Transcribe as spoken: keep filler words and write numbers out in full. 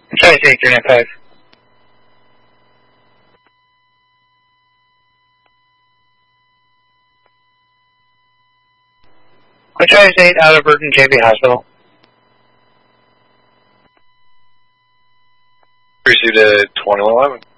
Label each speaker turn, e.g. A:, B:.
A: Try to take three nine five. I'm trying to eight out of Burton J B Hospital.
B: Pursuit at twenty-one eleven.